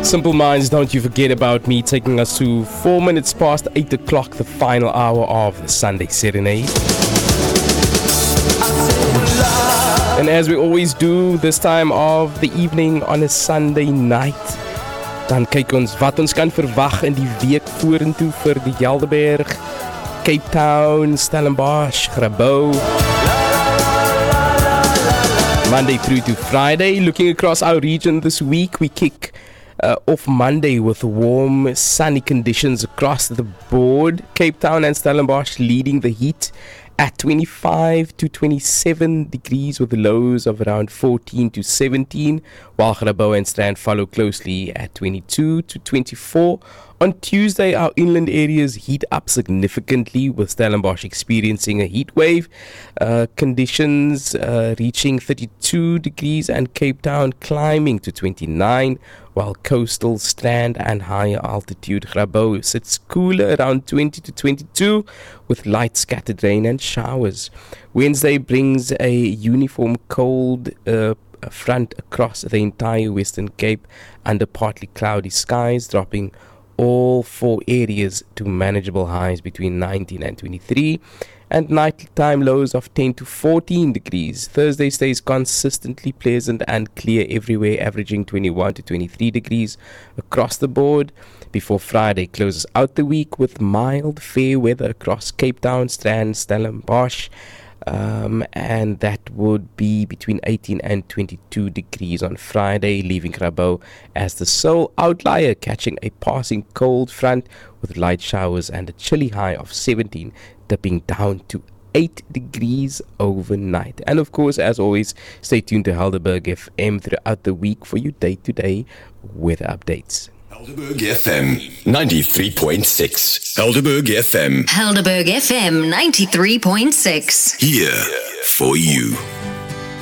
Simple Minds, Don't You Forget About Me, taking us to 4 minutes past 8 o'clock, the final hour of the Sunday Serenade. And as we always do this time of the evening on a Sunday night, dan kyk ons wat ons kan verwag in die week vorentoe vir die Helderberg, Cape Town, Stellenbosch, Grabouw. Monday through to Friday. Looking across our region this week, we kick off Monday with warm, sunny conditions across the board. Cape Town and Stellenbosch leading the heat at 25 to 27 degrees with lows of around 14 to 17, while Grabouw and Strand follow closely at 22 to 24. On Tuesday, our inland areas heat up significantly, with Stellenbosch experiencing a heat wave. Conditions reaching 32 degrees and Cape Town climbing to 29, while coastal Strand and higher altitude Grabouw sits cooler around 20 to 22, with light scattered rain and showers. Wednesday brings a uniform cold front across the entire Western Cape under partly cloudy skies, dropping all four areas to manageable highs between 19 and 23, and nighttime lows of 10 to 14 degrees. Thursday stays consistently pleasant and clear everywhere, averaging 21 to 23 degrees across the board, before Friday closes out the week with mild, fair weather across Cape Town, Strand, Stellenbosch, and that would be between 18 and 22 degrees on Friday, leaving Grabouw as the sole outlier, catching a passing cold front with light showers and a chilly high of 17, dipping down to 8 degrees overnight. And of course, as always, stay tuned to Helderberg FM throughout the week for your day-to-day weather updates. Helderberg FM 93.6. Helderberg FM. Helderberg FM 93.6. Here for you.